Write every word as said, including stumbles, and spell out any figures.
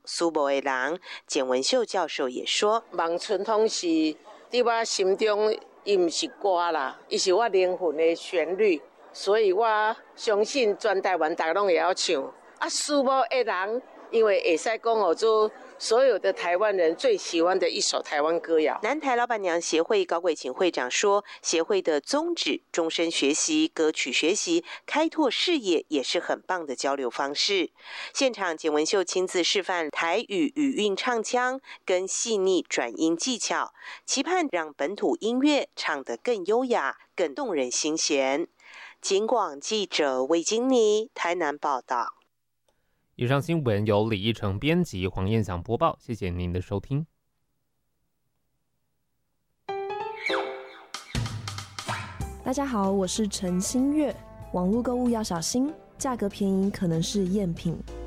苏博的人，简文秀教授也说， 望春风是在我心中，伊不是歌啦，伊是我灵魂的旋律，所以我相信全台湾大家拢会晓唱。啊，苏博的人，因为会使讲哦，做所有的台湾人最喜欢的一首台湾歌谣。 南台老板娘协会高贵琴会长说，协会的宗旨终身学习，歌曲学习，开拓视野也是很棒的交流方式。现场简文秀亲自示范台语语韵唱腔跟细腻转音技巧，期盼让本土音乐唱得更优雅，更动人心弦。警广记者魏金妮台南报道。 以上新闻由李义成编辑，黄燕祥播报，谢谢您的收听。 大家好，我是陈新月。网络购物要小心，价格便宜可能是赝品。